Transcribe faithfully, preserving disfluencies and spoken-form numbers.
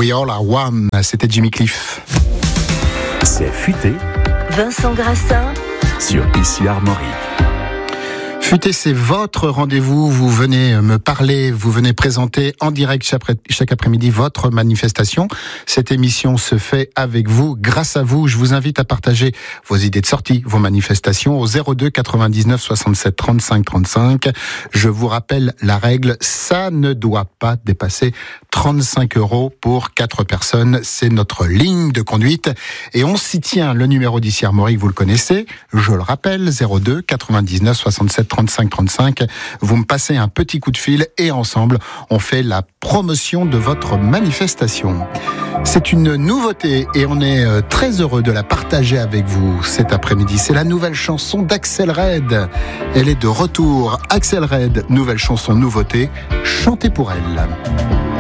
We All Are One, c'était Jimmy Cliff. C'est futé. Vincent Grassin Sur Ici Armorique. Futé, c'est votre rendez-vous. Vous venez me parler, vous venez présenter en direct chaque après-midi votre manifestation. Cette émission se fait avec vous, grâce à vous. Je vous invite à partager vos idées de sortie, vos manifestations au zéro deux quatre-vingt-dix-neuf soixante-sept trente-cinq trente-cinq. Je vous rappelle la règle, ça ne doit pas dépasser trente-cinq euros pour quatre personnes. C'est notre ligne de conduite et on s'y tient. Le numéro d'Ici Armorique, vous le connaissez. Je le rappelle, zéro deux quatre-vingt-dix-neuf soixante-sept trente-cinq trente-cinq. Vous me passez un petit coup de fil et ensemble, on fait la promotion de votre manifestation. C'est une nouveauté et on est très heureux de la partager avec vous cet après-midi. C'est la nouvelle chanson d'Axel Red. Elle est de retour. Axel Red, nouvelle chanson, nouveauté. Chantez pour elle.